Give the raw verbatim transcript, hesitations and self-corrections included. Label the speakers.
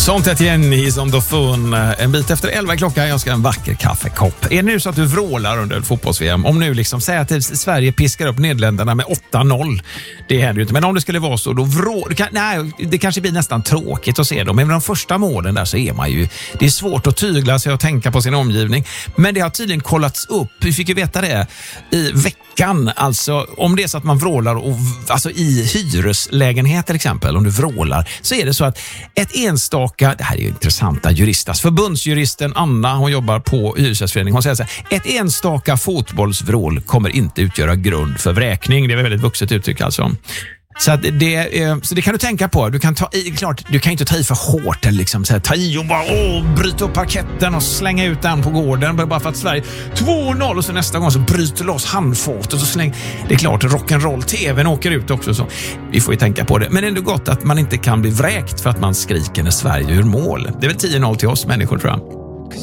Speaker 1: Sånt ett igen, he's on the phone. En bit efter elva klockan, jag ska ha en vacker kaffekopp. Är det nu så att du vrålar under fotbolls-V M? Om nu liksom, säg att Sverige piskar upp Nederländerna med åtta noll. Det händer ju inte, men om det skulle vara så, då vrå... Kan, nej, det kanske blir nästan tråkigt att se dem. Men med de första målen där så är man ju... Det är svårt att tygla sig och tänka på sin omgivning. Men det har tydligen kollats upp. Vi fick ju veta det i veckan. Alltså, om det är så att man vrålar och, alltså, i hyreslägenhet till exempel, om du vrålar, så är det så att ett enstaka... Det här är ju intressanta juristas. Förbundsjuristen Anna, hon jobbar på Hyresgästföreningen. Hon säger så här: ett enstaka fotbollsvrål kommer inte utgöra grund för vräkning. Det är väldigt vuxet uttryck alltså. Så, att det, så det kan du tänka på. Du kan ta i, klart, du kan inte ta i för hårt eller liksom så här, ta i och bara åh, bryta upp parketten och slänga ut den på gården bara för att Sverige två noll och så nästa gång så bryter loss handfatet och så släng. Det är klart, rock'n'roll tvn åker ut också så. Vi får ju tänka på det. Men det är ändå gott att man inte kan bli vräkt för att man skriker när Sverige ur mål. Det är väl tio noll till oss människor, tror jag.